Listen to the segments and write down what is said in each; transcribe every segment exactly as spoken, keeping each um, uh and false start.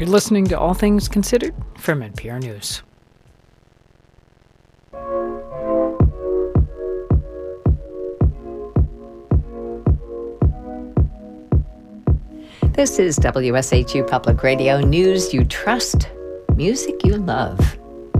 You're listening to All Things Considered from N P R News. This is W S H U Public Radio, news you trust, music you love.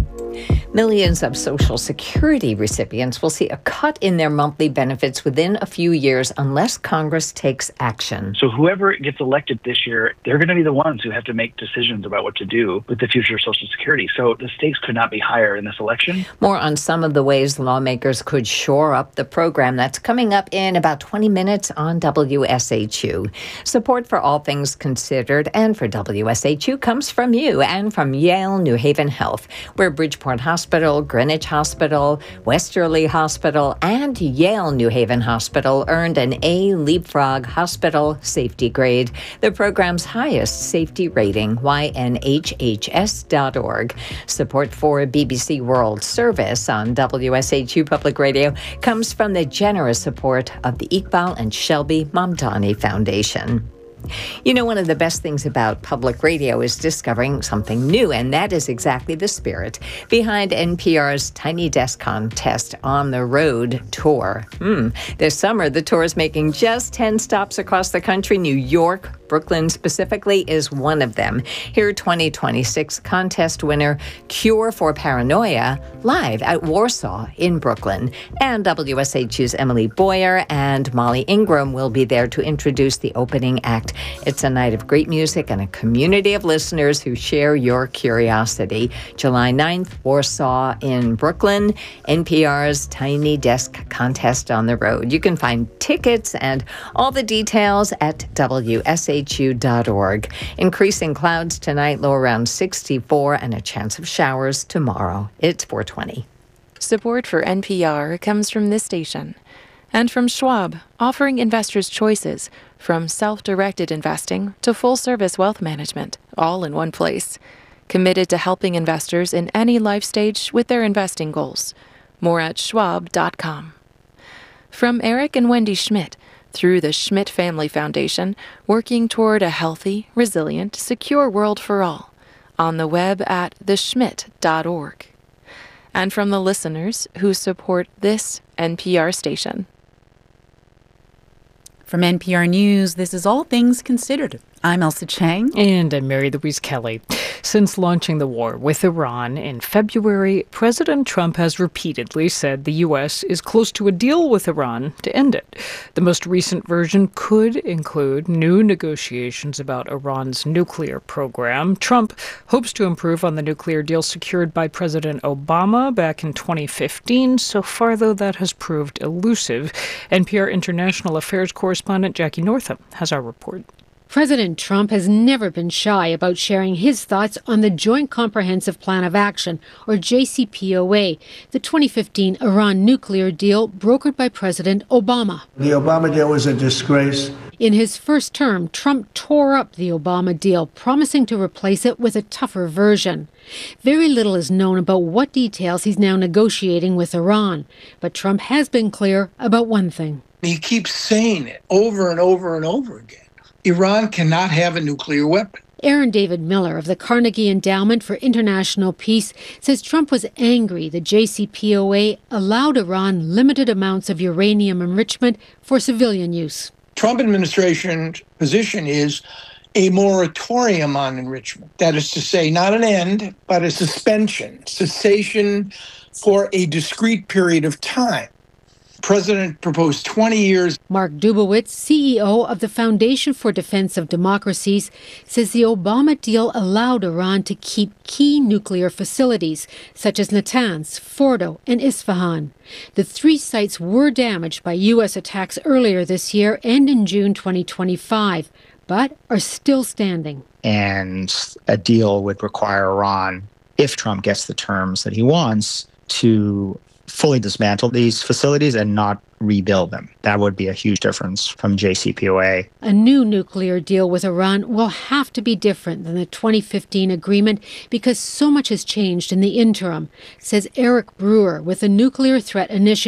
Millions of Social Security recipients will see a cut in their monthly benefits within a few years unless Congress takes action. So whoever gets elected this year, they're going to be the ones who have to make decisions about what to do with the future of Social Security. So the stakes could not be higher in this election. More on some of the ways lawmakers could shore up the program. That's coming up in about twenty minutes on W S H U. Support for All Things Considered and for W S H U comes from you and from Yale New Haven Health, where Bridgeport Hospital, Greenwich Hospital, Westerly Hospital, and Yale New Haven Hospital earned an A Leapfrog Hospital Safety Grade, the program's highest safety rating, Y N H H S dot org. Support for B B C World Service on W S H U Public Radio comes from the generous support of the Iqbal and Shelby Mamdani Foundation. You know, one of the best things about public radio is discovering something new, and that is exactly the spirit behind N P R's Tiny Desk Contest on the Road tour. Hmm. This summer, the tour is making just ten stops across the country. New York, Brooklyn specifically, is one of them. Hear twenty twenty-six contest winner Cure for Paranoia live at Warsaw in Brooklyn. And W S H U's Emily Boyer and Molly Ingram will be there to introduce the opening act. It's a night of great music and a community of listeners who share your curiosity. July ninth, Warsaw in Brooklyn, N P R's Tiny Desk Contest on the Road. You can find tickets and all the details at W S H U dot org. Increasing clouds tonight, low around sixty-four, and a chance of showers tomorrow. It's four twenty. Support for N P R comes from this station and from Schwab, offering investors choices from self-directed investing to full-service wealth management, all in one place. Committed to helping investors in any life stage with their investing goals. More at schwab dot com. From Eric and Wendy Schmidt, through the Schmidt Family Foundation, working toward a healthy, resilient, secure world for all. On the web at the schmidt dot org. And from the listeners who support this N P R station. From N P R News, this is All Things Considered. I'm Elsa Chang. And I'm Mary Louise Kelly. Since launching the war with Iran in February, President Trump has repeatedly said the U S is close to a deal with Iran to end it. The most recent version could include new negotiations about Iran's nuclear program. Trump hopes to improve on the nuclear deal secured by President Obama back in twenty fifteen. So far, though, that has proved elusive. N P R International Affairs correspondent Jackie Northam has our report. President Trump has never been shy about sharing his thoughts on the Joint Comprehensive Plan of Action, or J C P O A, the twenty fifteen Iran nuclear deal brokered by President Obama. The Obama deal was a disgrace. In his first term, Trump tore up the Obama deal, promising to replace it with a tougher version. Very little is known about what details he's now negotiating with Iran, but Trump has been clear about one thing. He keeps saying it over and over and over again. Iran cannot have a nuclear weapon. Aaron David Miller of the Carnegie Endowment for International Peace says Trump was angry the J C P O A allowed Iran limited amounts of uranium enrichment for civilian use. Trump administration's position is a moratorium on enrichment. That is to say, not an end, but a suspension, cessation for a discrete period of time. President proposed twenty years. Mark Dubowitz, C E O of the Foundation for Defense of Democracies, says the Obama deal allowed Iran to keep key nuclear facilities, such as Natanz, Fordo, and Isfahan. The three sites were damaged by U S attacks earlier this year and in June twenty twenty-five, but are still standing. And a deal would require Iran, if Trump gets the terms that he wants, to fully dismantle these facilities and not rebuild them. That would be a huge difference from J C P O A. A new nuclear deal with Iran will have to be different than the twenty fifteen agreement because so much has changed in the interim, says Eric Brewer with the Nuclear Threat Initiative.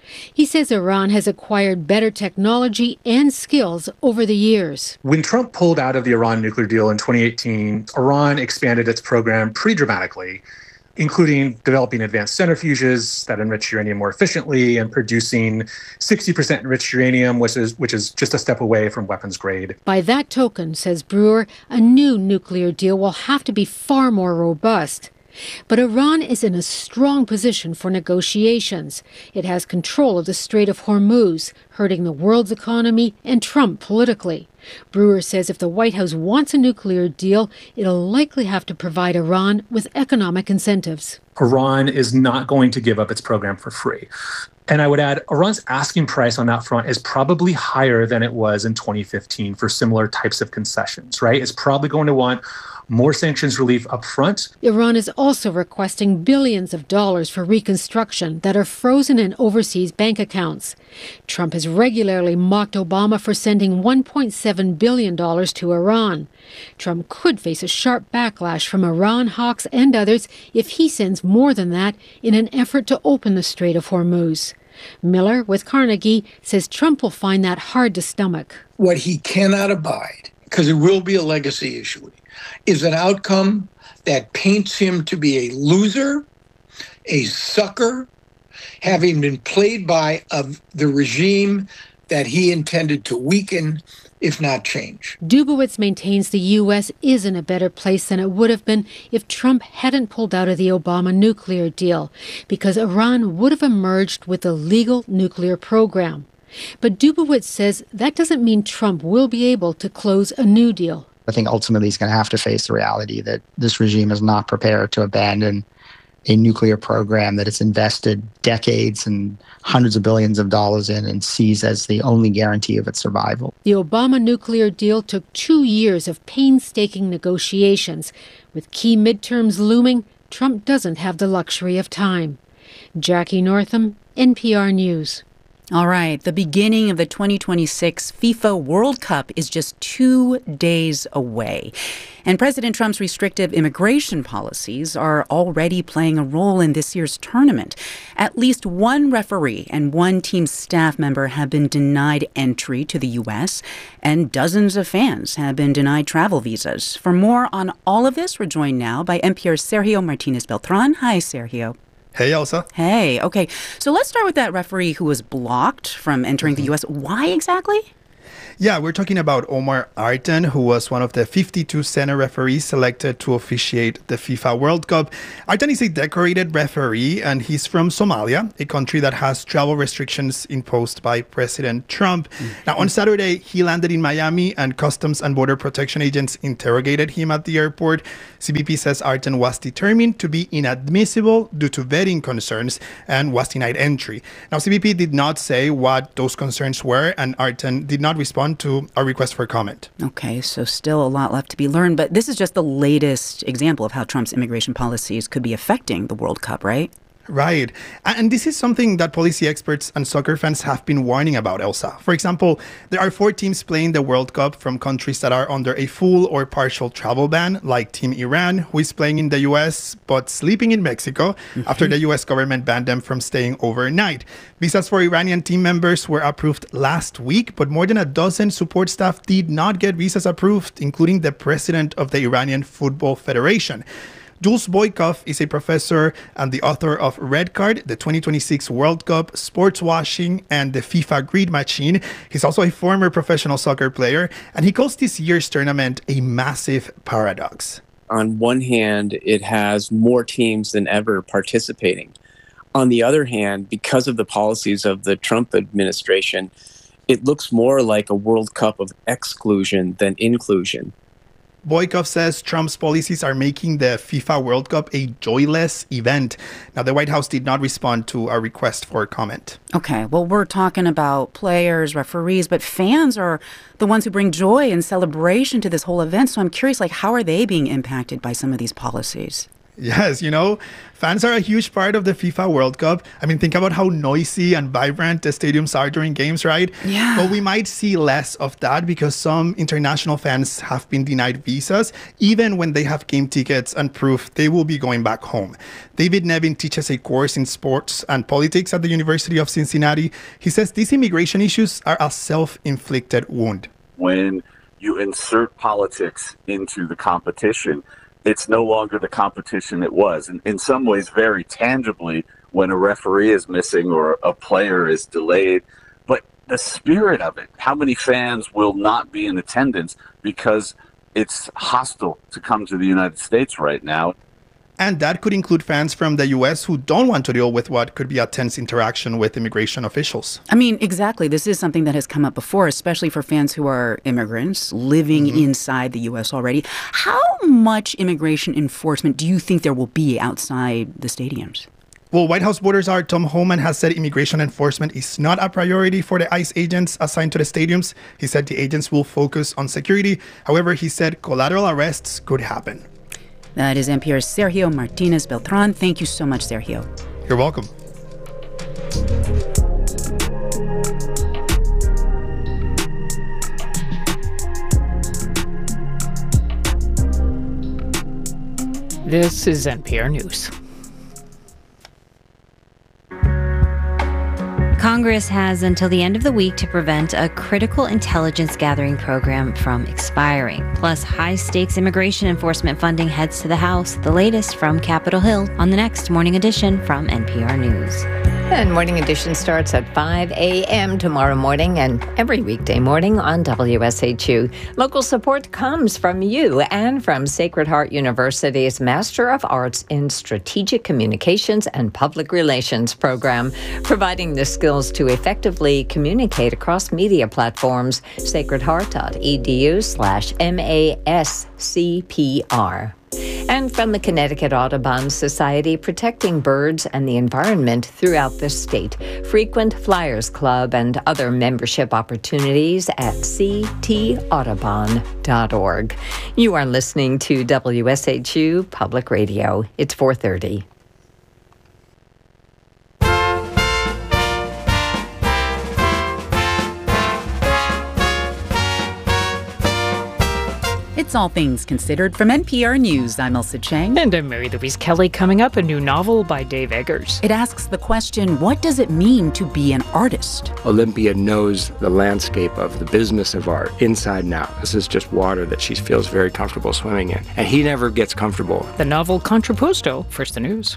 He says Iran has acquired better technology and skills over the years. When Trump pulled out of the Iran nuclear deal in twenty eighteen, Iran expanded its program pretty dramatically, including developing advanced centrifuges that enrich uranium more efficiently and producing sixty percent enriched uranium, which is which is just a step away from weapons grade. By that token, says Brewer, a new nuclear deal will have to be far more robust. But Iran is in a strong position for negotiations. It has control of the Strait of Hormuz, hurting the world's economy and Trump politically. Brewer says if the White House wants a nuclear deal, it'll likely have to provide Iran with economic incentives. Iran is not going to give up its program for free. And I would add, Iran's asking price on that front is probably higher than it was in twenty fifteen for similar types of concessions, right? It's probably going to want more sanctions relief up front. Iran is also requesting billions of dollars for reconstruction that are frozen in overseas bank accounts. Trump has regularly mocked Obama for sending one point seven billion dollars to Iran. Trump could face a sharp backlash from Iran hawks and others if he sends more than that in an effort to open the Strait of Hormuz. Miller, with Carnegie, says Trump will find that hard to stomach. What he cannot abide, because it will be a legacy issue, is an outcome that paints him to be a loser, a sucker, having been played by of the regime that he intended to weaken, if not change. Dubowitz maintains the U S is in a better place than it would have been if Trump hadn't pulled out of the Obama nuclear deal, because Iran would have emerged with a legal nuclear program. But Dubowitz says that doesn't mean Trump will be able to close a new deal. I think ultimately he's going to have to face the reality that this regime is not prepared to abandon a nuclear program that it's invested decades and hundreds of billions of dollars in and sees as the only guarantee of its survival. The Obama nuclear deal took two years of painstaking negotiations. With key midterms looming, Trump doesn't have the luxury of time. Jackie Northam, N P R News. All right, the beginning of the twenty twenty-six FIFA World Cup is just two days away. And President Trump's restrictive immigration policies are already playing a role in this year's tournament. At least one referee and one team staff member have been denied entry to the U S, and dozens of fans have been denied travel visas. For more on all of this, we're joined now by N P R's Sergio Martinez-Beltran. Hi, Sergio. Hey, Elsa. Hey, okay. So let's start with that referee who was blocked from entering the U S. Why exactly? Yeah, we're talking about Omar Artan, who was one of the fifty-two Senate referees selected to officiate the FIFA World Cup. Artan is a decorated referee, and he's from Somalia, a country that has travel restrictions imposed by President Trump. Mm-hmm. Now, on Saturday, he landed in Miami, and Customs and Border Protection agents interrogated him at the airport. C B P says Artan was determined to be inadmissible due to vetting concerns and was denied entry. Now, C B P did not say what those concerns were, and Artan did not respond to our request for comment. Okay, so still a lot left to be learned, but this is just the latest example of how Trump's immigration policies could be affecting the World Cup, right? Right. And this is something that policy experts and soccer fans have been warning about, Elsa. For example, there are four teams playing the World Cup from countries that are under a full or partial travel ban, like Team Iran, who is playing in the U S but sleeping in Mexico mm-hmm. after the U S government banned them from staying overnight. Visas for Iranian team members were approved last week, but more than a dozen support staff did not get visas approved, including the president of the Iranian Football Federation. Jules Boykov is a professor and the author of Red Card, the twenty twenty-six World Cup, Sports Washing, and the FIFA Grid Machine. He's also a former professional soccer player, and he calls this year's tournament a massive paradox. On one hand, it has more teams than ever participating. On the other hand, because of the policies of the Trump administration, it looks more like a World Cup of exclusion than inclusion. Boykov says Trump's policies are making the FIFA World Cup a joyless event. Now, the White House did not respond to our request for comment. Okay, well, we're talking about players, referees, but fans are the ones who bring joy and celebration to this whole event. So I'm curious, like, how are they being impacted by some of these policies? Yes, you know, fans are a huge part of the FIFA World Cup. I mean, think about how noisy and vibrant the stadiums are during games, right? Yeah. But we might see less of that because some international fans have been denied visas, even when they have game tickets and proof they will be going back home. David Nevin teaches a course in sports and politics at the University of Cincinnati. He says these immigration issues are a self-inflicted wound. When you insert politics into the competition, it's no longer the competition it was. And in some ways, very tangibly, when a referee is missing or a player is delayed. But the spirit of it, how many fans will not be in attendance because it's hostile to come to the United States right now? And that could include fans from the U S who don't want to deal with what could be a tense interaction with immigration officials. I mean, exactly. This is something that has come up before, especially for fans who are immigrants living mm-hmm. inside the U S already. How much immigration enforcement do you think there will be outside the stadiums? Well, White House border czar Tom Homan has said immigration enforcement is not a priority for the ICE agents assigned to the stadiums. He said the agents will focus on security. However, he said collateral arrests could happen. That is N P R's Sergio Martinez Beltran. Thank you so much, Sergio. You're welcome. This is N P R News. Congress has until the end of the week to prevent a critical intelligence gathering program from expiring. Plus, high-stakes immigration enforcement funding heads to the House. The latest from Capitol Hill on the next Morning Edition from N P R News. And Morning Edition starts at five a.m. tomorrow morning and every weekday morning on W S H U. Local support comes from you and from Sacred Heart University's Master of Arts in Strategic Communications and Public Relations program, providing the skills to effectively communicate across media platforms. sacredheart.edu slash MASCPR. And from the Connecticut Audubon Society, protecting birds and the environment throughout the state. Frequent Flyers Club and other membership opportunities at c t audubon dot org. You are listening to W S H U Public Radio. It's four thirty. It's All Things Considered from N P R News. I'm Elsa Chang. And I'm Mary Louise Kelly. Coming up, a new novel by Dave Eggers. It asks the question, what does it mean to be an artist? Olympia knows the landscape of the business of art inside and out. This is just water that she feels very comfortable swimming in. And he never gets comfortable. The novel Contrapposto. First, the news.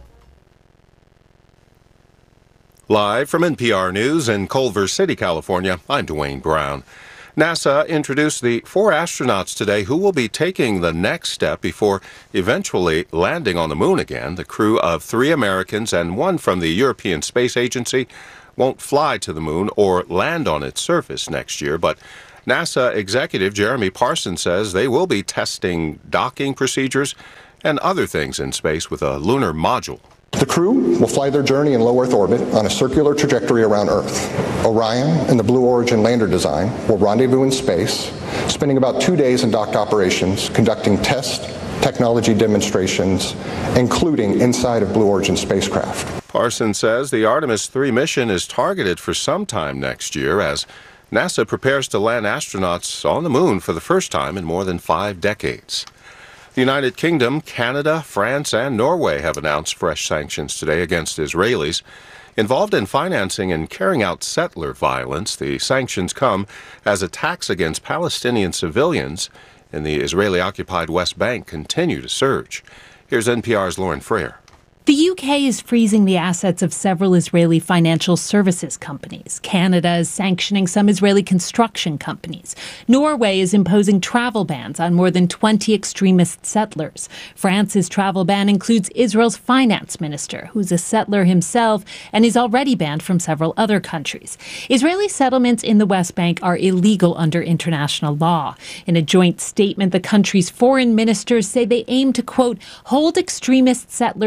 Live from N P R News in Culver City, California, I'm Dwayne Brown. NASA introduced the four astronauts today who will be taking the next step before eventually landing on the moon again. The crew of three Americans and one from the European Space Agency won't fly to the moon or land on its surface next year, but NASA executive Jeremy Parsons says they will be testing docking procedures and other things in space with a lunar module. The crew will fly their journey in low Earth orbit on a circular trajectory around Earth. Orion and the Blue Origin lander design will rendezvous in space, spending about two days in docked operations, conducting test technology demonstrations, including inside of Blue Origin spacecraft. Parsons says the Artemis three mission is targeted for sometime next year as NASA prepares to land astronauts on the moon for the first time in more than five decades. The United Kingdom, Canada, France, and Norway have announced fresh sanctions today against Israelis involved in financing and carrying out settler violence. The sanctions come as attacks against Palestinian civilians in the Israeli-occupied West Bank continue to surge. Here's N P R's Lauren Freer. The U K is freezing the assets of several Israeli financial services companies. Canada is sanctioning some Israeli construction companies. Norway is imposing travel bans on more than twenty extremist settlers. France's travel ban includes Israel's finance minister, who's a settler himself and is already banned from several other countries. Israeli settlements in the West Bank are illegal under international law. In a joint statement, the country's foreign ministers say they aim to, quote, hold extremist settlers accountable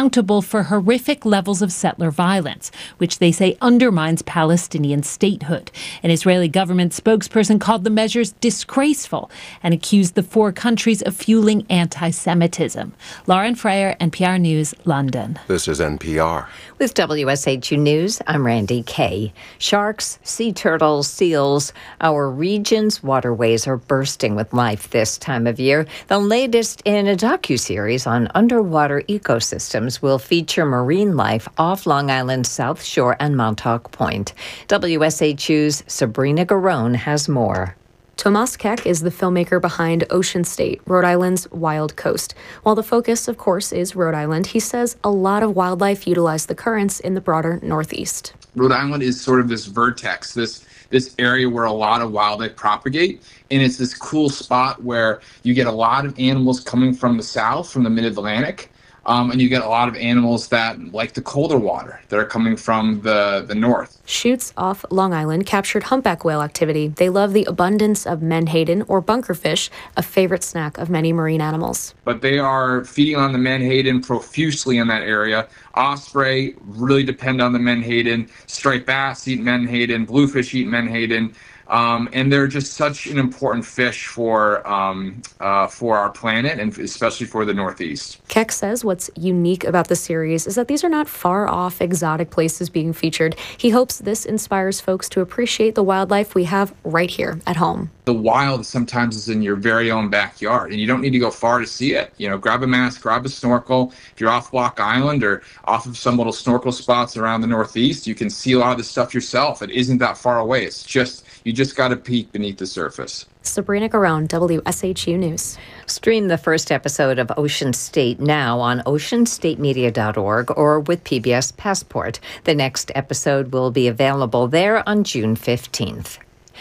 accountable for horrific levels of settler violence, which they say undermines Palestinian statehood. An Israeli government spokesperson called the measures disgraceful and accused the four countries of fueling anti-Semitism. Lauren Freyer, N P R News, London. This is N P R. With W S H U News, I'm Randy Kay. Sharks, sea turtles, seals, our region's waterways are bursting with life this time of year. The latest in a docuseries on underwater ecosystems will feature marine life off Long Island's South Shore and Montauk Point. W S H U's Sabrina Garone has more. Tomas Keck is the filmmaker behind Ocean State, Rhode Island's wild coast. While the focus, of course, is Rhode Island, he says a lot of wildlife utilize the currents in the broader Northeast. Rhode Island is sort of this vertex, this this area where a lot of wildlife propagate, and it's this cool spot where you get a lot of animals coming from the south, from the mid-Atlantic, um, and you get a lot of animals that like the colder water that are coming from the, the north. Shoots off Long Island captured humpback whale activity. They love the abundance of menhaden or bunkerfish, a favorite snack of many marine animals. But they are feeding on the menhaden profusely in that area. Osprey really depend on the menhaden. Striped bass eat menhaden. Bluefish eat menhaden. Um, and they're just such an important fish for um, uh, for our planet, and especially for the Northeast. Keck says what's unique about the series is that these are not far-off, exotic places being featured. He hopes this inspires folks to appreciate the wildlife we have right here at home. The wild sometimes is in your very own backyard, and you don't need to go far to see it. You know, grab a mask, grab a snorkel. If you're off Block Island or off of some little snorkel spots around the Northeast, you can see a lot of this stuff yourself. It isn't that far away. It's just, you just got to peek beneath the surface. Sabrina Garone, W S H U News. Stream the first episode of Ocean State now on ocean state media dot org or with P B S Passport. The next episode will be available there on June fifteenth.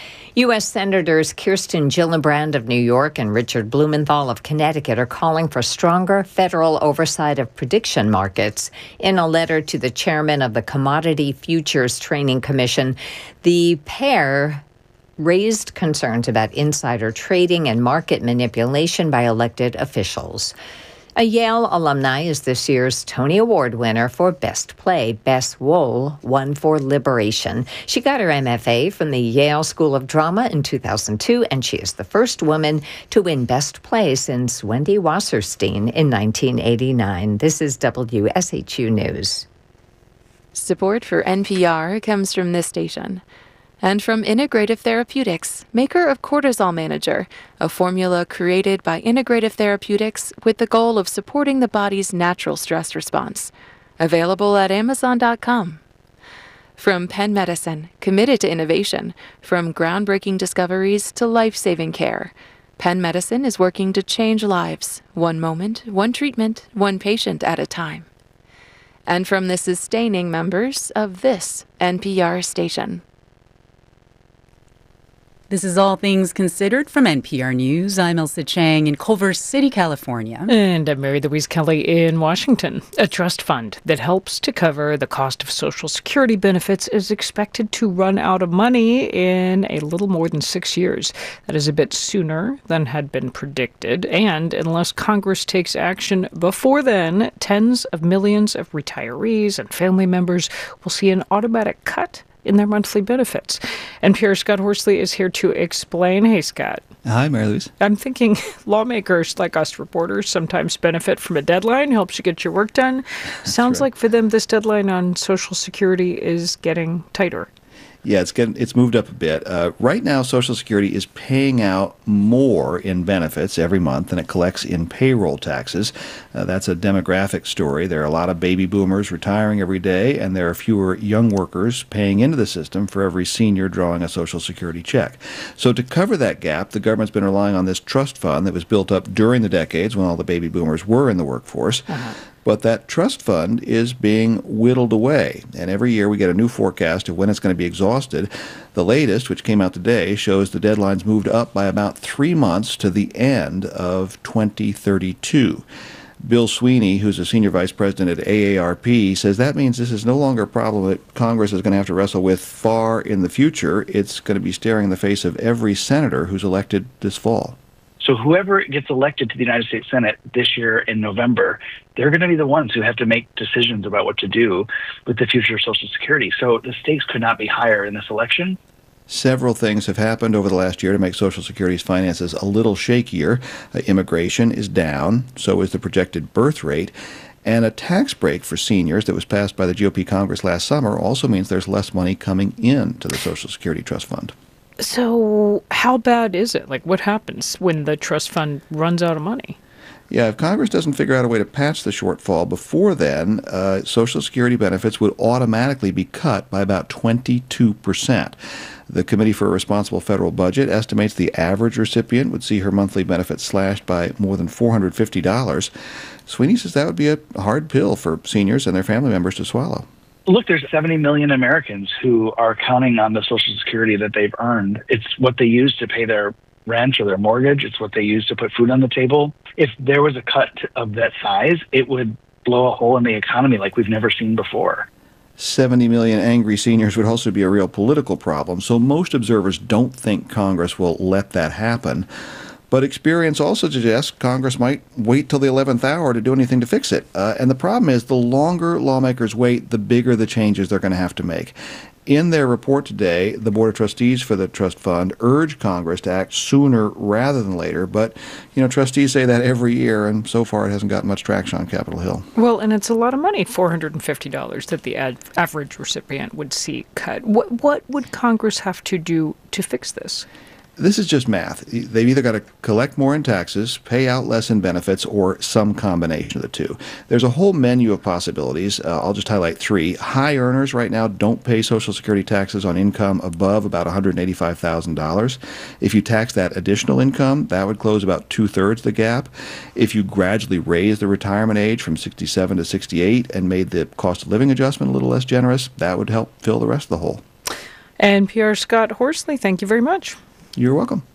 U S. Senators Kirsten Gillibrand of New York and Richard Blumenthal of Connecticut are calling for stronger federal oversight of prediction markets. In a letter to the chairman of the Commodity Futures Trading Commission, the pair raised concerns about insider trading and market manipulation by elected officials. A Yale alumni is this year's Tony Award winner for Best Play. Bess Wohl won for Liberation. She got her M F A from the Yale School of Drama in two thousand two, and she is the first woman to win Best Play since Wendy Wasserstein in nineteen eighty-nine. This is W S H U News. Support for N P R comes from this station. And from Integrative Therapeutics, maker of Cortisol Manager, a formula created by Integrative Therapeutics with the goal of supporting the body's natural stress response. Available at amazon dot com. From Penn Medicine, committed to innovation, from groundbreaking discoveries to life-saving care. Penn Medicine is working to change lives, one moment, one treatment, one patient at a time. And from the sustaining members of this N P R station. This is All Things Considered from N P R News. I'm Elsa Chang in Culver City, California. And I'm Mary Louise Kelly in Washington. A trust fund that helps to cover the cost of Social Security benefits is expected to run out of money in a little more than six years. That is a bit sooner than had been predicted. And unless Congress takes action before then, tens of millions of retirees and family members will see an automatic cut in their monthly benefits. N P R's Scott Horsley is here to explain. Hey, Scott. Hi, Mary Louise. I'm thinking lawmakers like us reporters sometimes benefit from a deadline, helps you get your work done. Sounds right. Like for them, this deadline on Social Security is getting tighter. Yeah, it's getting it's moved up a bit. Uh, right now, Social Security is paying out more in benefits every month than it collects in payroll taxes. Uh, that's a demographic story. There are a lot of baby boomers retiring every day, and there are fewer young workers paying into the system for every senior drawing a Social Security check. So to cover that gap, the government's been relying on this trust fund that was built up during the decades when all the baby boomers were in the workforce. Uh-huh. But that trust fund is being whittled away, and every year we get a new forecast of when it's going to be exhausted. The latest, which came out today, shows the deadline's moved up by about three months to the end of twenty thirty-two. Bill Sweeney, who's a senior vice president at A A R P, says that means this is no longer a problem that Congress is going to have to wrestle with far in the future. It's going to be staring in the face of every senator who's elected this fall. So whoever gets elected to the United States Senate this year in November, they're going to be the ones who have to make decisions about what to do with the future of Social Security. So the stakes could not be higher in this election. Several things have happened over the last year to make Social Security's finances a little shakier. Uh, immigration is down, so is the projected birth rate. And a tax break for seniors that was passed by the G O P Congress last summer also means there's less money coming in to the Social Security Trust Fund. So how bad is it? Like, what happens when the trust fund runs out of money? Yeah, if Congress doesn't figure out a way to patch the shortfall before then, uh, Social Security benefits would automatically be cut by about twenty-two percent. The Committee for a Responsible Federal Budget estimates the average recipient would see her monthly benefits slashed by more than four hundred fifty dollars. Sweeney says that would be a hard pill for seniors and their family members to swallow. Look, there's seventy million Americans who are counting on the Social Security that they've earned. It's what they use to pay their rent or their mortgage. It's what they use to put food on the table. If there was a cut of that size, it would blow a hole in the economy like we've never seen before. seventy million angry seniors would also be a real political problem, so most observers don't think Congress will let that happen. But experience also suggests Congress might wait till the eleventh hour to do anything to fix it. Uh, and the problem is the longer lawmakers wait, the bigger the changes they're going to have to make. In their report today, the Board of Trustees for the Trust Fund urged Congress to act sooner rather than later. But, you know, trustees say that every year, and so far it hasn't gotten much traction on Capitol Hill. Well, and it's a lot of money, four hundred fifty dollars that the ad- average recipient would see cut. What, what would Congress have to do to fix this? This is just math. They've either got to collect more in taxes, pay out less in benefits, or some combination of the two. There's a whole menu of possibilities. Uh, I'll just highlight three. High earners right now don't pay Social Security taxes on income above about one hundred eighty-five thousand dollars. If you tax that additional income, that would close about two-thirds the gap. If you gradually raise the retirement age from sixty-seven to sixty-eight and made the cost of living adjustment a little less generous, that would help fill the rest of the hole. N P R's Scott Horsley, thank you very much. You're welcome.